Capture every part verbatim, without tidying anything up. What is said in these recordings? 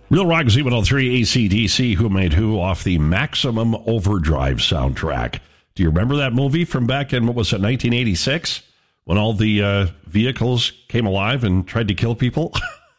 Real Rock Z one oh three A C D C, Who Made Who, off the Maximum Overdrive soundtrack. Do you remember that movie from back in, what was it, nineteen eighty-six? When all the uh, vehicles came alive and tried to kill people?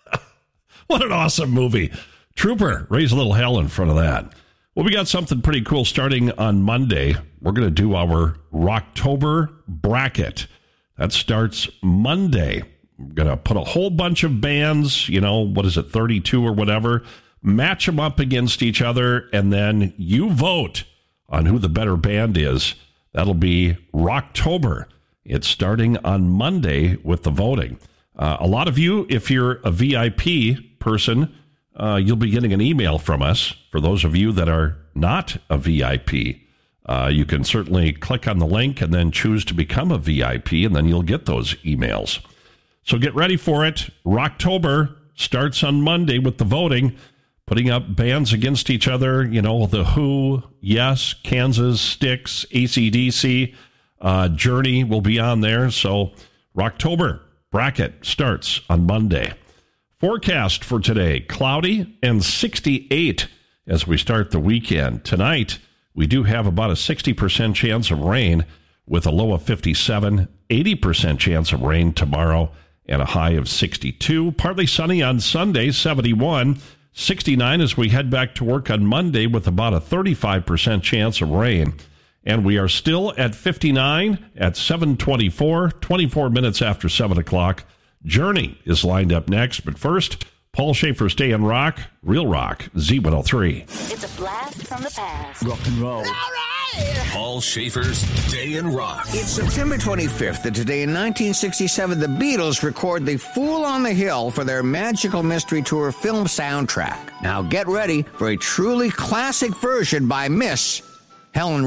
What an awesome movie. Trooper, raise a little hell in front of that. Well, we got something pretty cool starting on Monday. We're going to do our Rocktober bracket. That starts Monday. We're going to put a whole bunch of bands, you know, what is it, thirty-two or whatever, match them up against each other, and then you vote on who the better band is. That'll be Rocktober. It's starting on Monday with the voting. Uh, a lot of you, if you're a V I P person, uh, you'll be getting an email from us. For those of you that are not a V I P, uh, you can certainly click on the link and then choose to become a V I P, and then you'll get those emails. So get ready for it. Rocktober starts on Monday with the voting, putting up bands against each other. You know, The Who, Yes, Kansas, Styx, A C D C, uh, Journey will be on there. So Rocktober bracket starts on Monday. Forecast for today, cloudy and sixty-eight as we start the weekend. Tonight, we do have about a sixty percent chance of rain with a low of fifty-seven, eighty percent chance of rain tomorrow, and a high of sixty-two. Partly sunny on Sunday, seventy-one. sixty-nine as we head back to work on Monday with about a thirty-five percent chance of rain. And we are still at fifty-nine at seven twenty-four, twenty-four minutes after seven o'clock. Journey is lined up next. But first, Paul Schaefer's Day in Rock, Real Rock, Z one oh three. It's a blast from the past. Rock and roll. All right! Paul Schaefer's Day in Rock. It's September twenty-fifth, and today in nineteen sixty-seven, the Beatles record The Fool on the Hill for their Magical Mystery Tour film soundtrack. Now get ready for a truly classic version by Miss Helen